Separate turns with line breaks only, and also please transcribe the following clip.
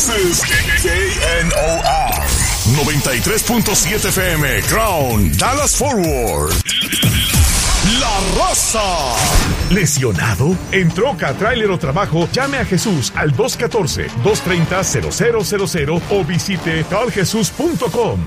This is KNOR 93.7 FM, Crown, Dallas Forward. La Raza.
¿Lesionado? ¿En troca, tráiler o trabajo? Llame a Jesús al 214-230-0000 o visite carljesus.com.